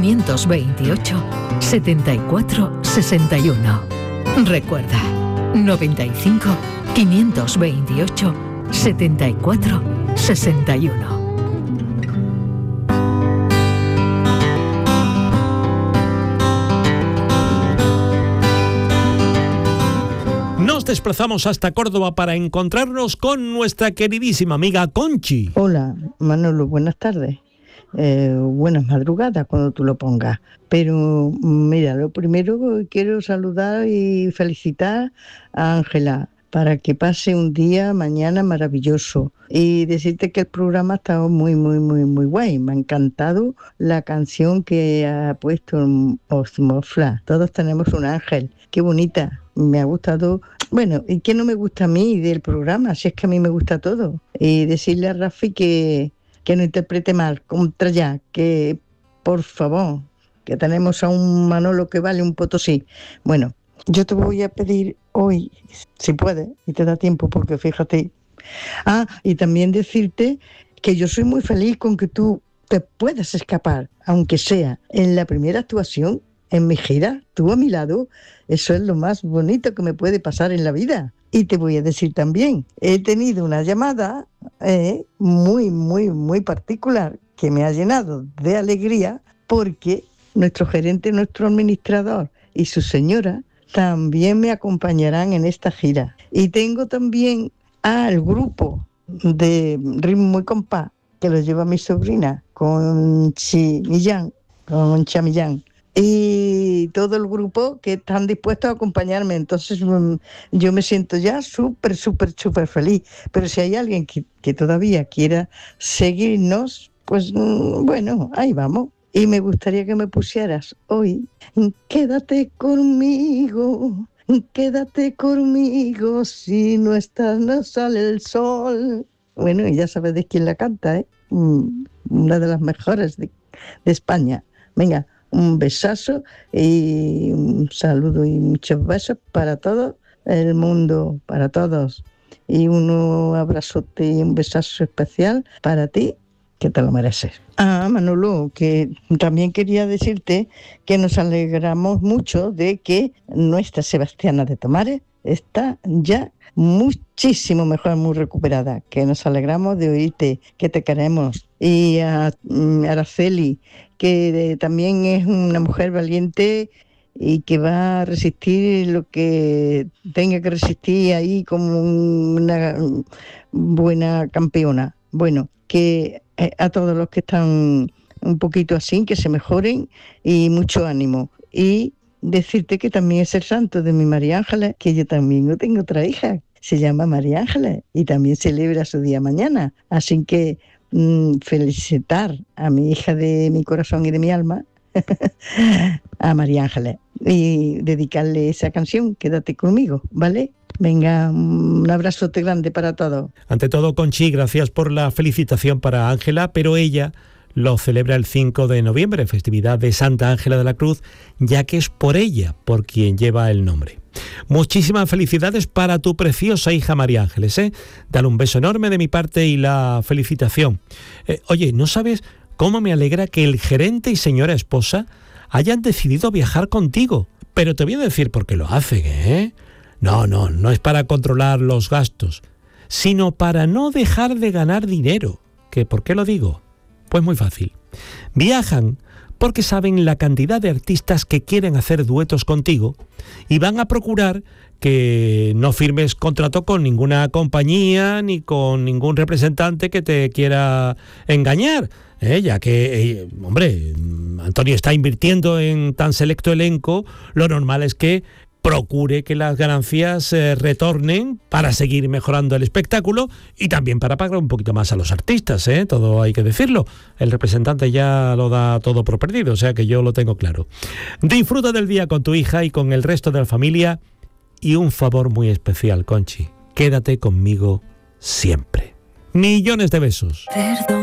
528 74 61. Recuerda, 95 528 74 61. Nos desplazamos hasta Córdoba para encontrarnos con nuestra queridísima amiga Conchi. Hola, Manolo, buenas tardes. Buenas madrugadas cuando tú lo pongas. Pero mira, lo primero quiero saludar y felicitar a Ángela para que pase un día mañana maravilloso y decirte que el programa ha estado muy guay. Me ha encantado la canción que ha puesto Osmofla. Todos tenemos un ángel. Qué bonita. Me ha gustado. Bueno, ¿y qué no me gusta a mí del programa? Si es que a mí me gusta todo. Y decirle a Rafi que no interprete mal, contra ya, que por favor, que tenemos a un Manolo que vale un potosí. Bueno, yo te voy a pedir hoy, si puedes, y te da tiempo, porque fíjate. Y también decirte que yo soy muy feliz con que tú te puedas escapar, aunque sea en la primera actuación, en mi gira, tú a mi lado. Eso es lo más bonito que me puede pasar en la vida. Y te voy a decir también, he tenido una llamada muy particular que me ha llenado de alegría, porque nuestro gerente, nuestro administrador y su señora también me acompañarán en esta gira. Y tengo también al grupo de ritmo y compás que lo lleva mi sobrina, Concha Millán. Y todo el grupo que están dispuestos a acompañarme. Entonces yo me siento ya súper feliz. Pero si hay alguien que todavía quiera seguirnos, pues bueno, ahí vamos. Y me gustaría que me pusieras hoy: quédate conmigo, si no estás no sale el sol. Bueno, y ya sabes de quién la canta, ¿eh? Una de las mejores de España. Venga, un besazo y un saludo y muchos besos para todo el mundo, para todos. Y un abrazote y un besazo especial para ti, que te lo mereces. Manolo, que también quería decirte que nos alegramos mucho de que nuestra Sebastiana de Tomares está ya muchísimo mejor, muy recuperada, que nos alegramos de oírte, que te queremos. Y a Araceli, que también es una mujer valiente y que va a resistir lo que tenga que resistir ahí como una buena campeona. Bueno, que a todos los que están un poquito así, que se mejoren y mucho ánimo. Y decirte que también es el santo de mi María Ángeles, que yo también tengo otra hija, se llama María Ángeles y también celebra su día mañana. Así que felicitar a mi hija de mi corazón y de mi alma, a María Ángeles, y dedicarle esa canción, Quédate conmigo, ¿vale? Venga, un abrazote grande para todos. Ante todo, Conchi, gracias por la felicitación para Ángela, pero ella lo celebra el 5 de noviembre, festividad de Santa Ángela de la Cruz, ya que es por ella por quien lleva el nombre. Muchísimas felicidades para tu preciosa hija María Ángeles, ¿eh? Dale un beso enorme de mi parte y la felicitación. Oye, ¿no sabes cómo me alegra que el gerente y señora esposa hayan decidido viajar contigo? Pero te voy a decir por qué lo hacen, ¿eh? No es para controlar los gastos, sino para no dejar de ganar dinero. ¿Por qué lo digo? Pues muy fácil. Viajan porque saben la cantidad de artistas que quieren hacer duetos contigo y van a procurar que no firmes contrato con ninguna compañía ni con ningún representante que te quiera engañar, ya que, hombre, Antonio está invirtiendo en tan selecto elenco, lo normal es que procure que las ganancias retornen para seguir mejorando el espectáculo y también para pagar un poquito más a los artistas, todo hay que decirlo. El representante ya lo da todo por perdido, o sea que yo lo tengo claro. Disfruta del día con tu hija y con el resto de la familia y un favor muy especial, Conchi, quédate conmigo siempre. Millones de besos. Perdón.